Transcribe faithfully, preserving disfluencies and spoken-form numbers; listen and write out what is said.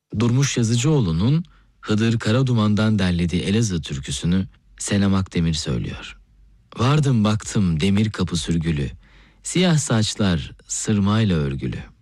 Durmuş Yazıcıoğlu'nun Hıdır Karaduman'dan derlediği Elazığ türküsünü Senem Akdemir söylüyor. Vardım baktım demir kapı sürgülü, siyah saçlar sırmayla örgülü.